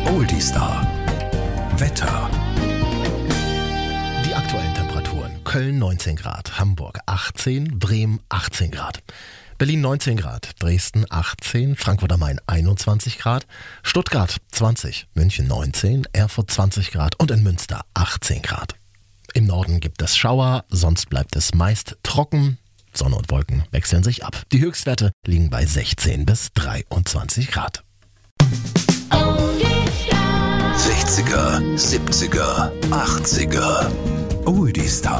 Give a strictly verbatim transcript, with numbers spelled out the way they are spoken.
Oldie-Star. Wetter. Die aktuellen Temperaturen: Köln neunzehn Grad, Hamburg achtzehn, Bremen achtzehn Grad, Berlin neunzehn Grad, Dresden achtzehn, Frankfurt am Main einundzwanzig Grad, Stuttgart zwanzig, München neunzehn, Erfurt zwanzig Grad und in Münster achtzehn Grad. Im Norden gibt es Schauer, sonst bleibt es meist trocken. Sonne und Wolken wechseln sich ab. Die Höchstwerte liegen bei sechzehn bis dreiundzwanzig Grad. sechziger, siebziger, achtziger. Oldie-Star.